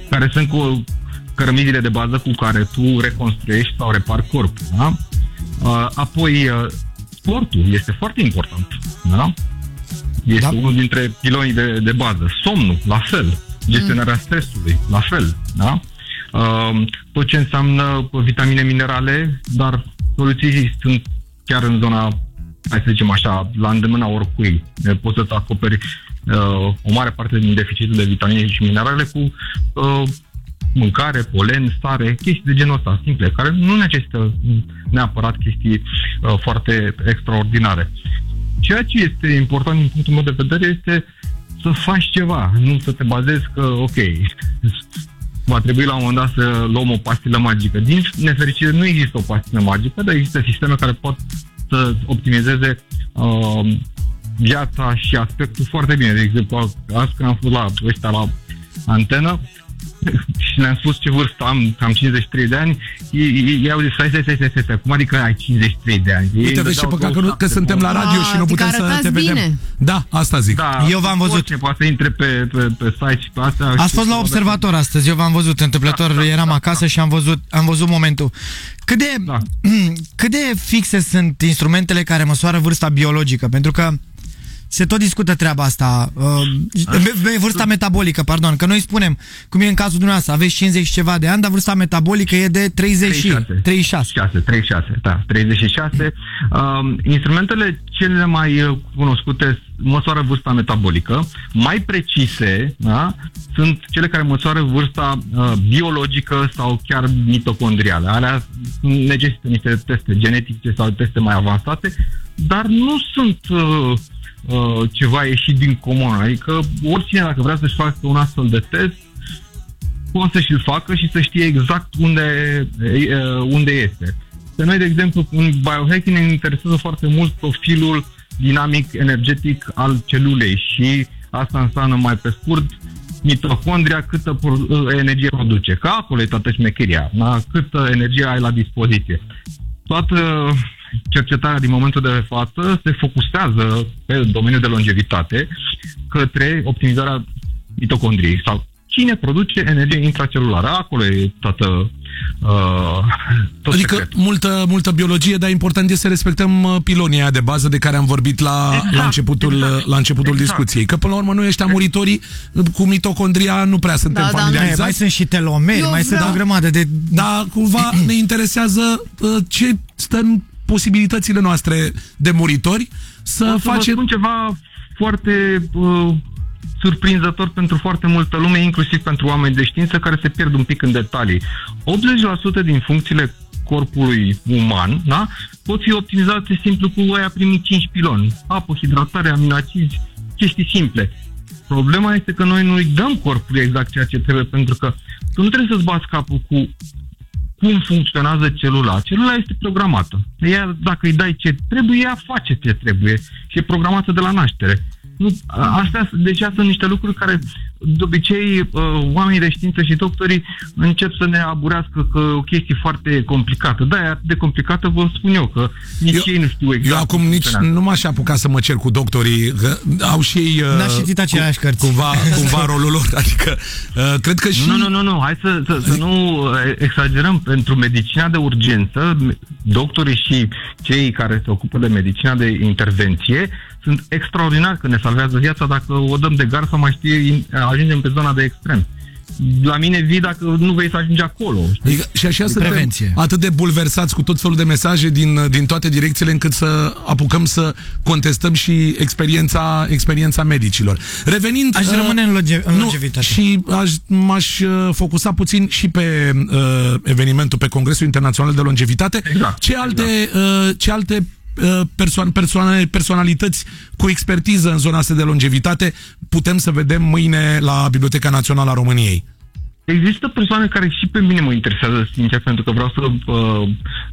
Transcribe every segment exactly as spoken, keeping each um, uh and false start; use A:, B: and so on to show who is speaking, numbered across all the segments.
A: care sunt cu cărămizile de bază cu care tu reconstruiești sau repari corpul, da? Apoi, sportul este foarte important, da? Este da. unul dintre pilonii de, de bază. Somnul, la fel. Gestionarea mm. stresului, la fel, da? Tot ce înseamnă vitamine, minerale, dar soluții sunt chiar în zona, hai să zicem așa, la îndemâna oricui. Poți să-ți acoperi uh, o mare parte din deficitul de vitamine și minerale cu uh, mâncare, polen, stare, chestii de genul ăsta, simple, care nu necesită neapărat chestii uh, foarte extraordinare. Ceea ce este important din punctul meu de vedere este să faci ceva, nu să te bazezi că, ok, va trebui la un moment dat să luăm o pastilă magică. Din nefericire nu există o pastilă magică, dar există sisteme care pot să optimizeze uh, viața și aspectul foarte bine. De exemplu, azi când am fost la ăștia la antenă și le-am spus ce vârstă am, am cincizeci și trei de ani, ei, ei, ei au zis, stai, stai, stai, stai, stai, cum adică ai cincizeci și trei de ani?
B: Uite, vezi ce păcat că, nu, că suntem la radio a, și nu putem să te vedem. Bine. Da, asta zic.
A: Da, eu v-am văzut. Ce poate să intre pe, pe, pe site și pe astea.
C: Ați fost la Observator astăzi, eu v-am văzut întâmplător, da, da, eram acasă și am văzut, am văzut momentul. Cât de, da. cât de fixe sunt instrumentele care măsoară vârsta biologică? Pentru că se tot discută treaba asta, uh, vârsta metabolică, pardon, că noi spunem, cum e în cazul dumneavoastră, aveți cincizeci și ceva de ani, dar vârsta metabolică e de treizeci și șase. treizeci și șase.
A: treizeci și șase, da, treizeci și șase. Uh, instrumentele cele mai cunoscute măsoară vârsta metabolică, mai precise, da, sunt cele care măsoară vârsta uh, biologică sau chiar mitocondrială. Alea necesită niște teste genetice sau teste mai avansate, dar nu sunt Uh, Uh, ceva ieșit din comun, adică oricine dacă vrea să-și facă un astfel de test poate să și-l facă și să știe exact unde, uh, unde este. Pe noi, de exemplu, în biohacking ne interesează foarte mult profilul dinamic energetic al celulei și asta înseamnă mai pe scurt mitocondria, câtă uh, energie produce, că acolo e toată șmecheria, da? Câtă energie ai la dispoziție. Toată cercetarea din momentul de față se focusează pe domeniul de longevitate către optimizarea mitocondriei sau cine produce energie intracelulară. Acolo e toată uh, tot
B: adică
A: secretul.
B: multă, multă biologie, dar important este să respectăm pilonii aia de bază de care am vorbit la, exact, la începutul, exact, la începutul exact. discuției. Că până la urmă noi ăștia muritorii cu mitocondria nu prea suntem da, familiarizați.
C: Da, mai sunt și telomeri, Eu mai vreau. sunt o grămadă de...
B: Dar cumva ne interesează uh, ce stă în posibilitățile noastre de muritori să
A: o să
B: facem...
A: vă spun ceva foarte uh, surprinzător pentru foarte multă lume, inclusiv pentru oameni de știință care se pierd un pic în detalii. optzeci la sută din funcțiile corpului uman, da, pot fi optimizate simplu cu aia primii cinci piloni. Apă, hidratare, aminoacizi, chestii simple. Problema este că noi nu-i dăm corpului exact ceea ce trebuie, pentru că tu nu trebuie să-ți bați capul cu cum funcționează celula. Celula este programată. Ea, dacă îi dai ce trebuie, ea face ce trebuie și e programată de la naștere. Nu, astea, deci astea sunt niște lucruri care de obicei oamenii de știință și doctorii încep să ne aburească că o chestie foarte complicată. Da, e atât de complicată, vă spun eu, că nici eu, ei nu știu exact.
B: Eu acum nici nu m-aș apuca să mă cer cu doctorii, că au și ei
C: N-a citit aceleași
B: cu,
C: cărți.
B: Cumva, cumva rolul lor, adică uh, cred că și...
A: Nu, nu, nu, nu. Hai să, să, să nu exagerăm. Pentru medicina de urgență, doctorii și cei care se ocupă de medicina de intervenție sunt extraordinari, că ne salvează viața dacă o dăm de gar sau mai știe, ajungem pe zona de extrem. La mine vii dacă nu vei să ajungi acolo.
B: Adică, și așa suntem atât de bulversați cu tot felul de mesaje din, din toate direcțiile încât să apucăm să contestăm și experiența, experiența medicilor. Revenind...
C: Aș uh, rămâne în, longe, în
B: nu,
C: longevitate.
B: Și aș, m-aș uh, focusa puțin și pe uh, evenimentul, pe Congresul Internațional de Longevitate.
A: Exact,
B: ce alte...
A: exact.
B: Uh, ce alte Persoane, persoane, personalități cu expertiză în zona asta de longevitate putem să vedem mâine la Biblioteca Națională a României?
A: Există persoane care și pe mine mă interesează, sincer, pentru că vreau să uh,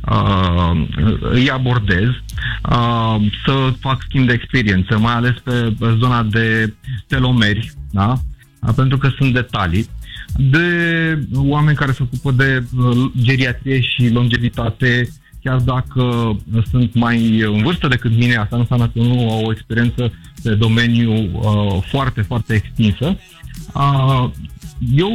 A: uh, îi abordez, uh, să fac schimb de experiență, mai ales pe zona de telomeri, da? Uh, pentru că sunt detalii, de oameni care se ocupă de uh, geriatrie și longevitate. Chiar dacă sunt mai în vârstă decât mine, asta nu înseamnă că nu au o experiență de domeniu uh, foarte, foarte extinsă. Uh, eu